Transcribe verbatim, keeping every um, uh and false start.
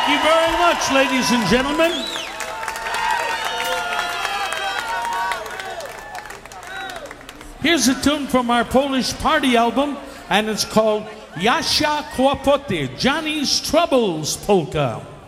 Thank you very much, ladies and gentlemen. Here's a tune from our Polish party album, and it's called Jasia Kłopoty, Johnny's Troubles Polka.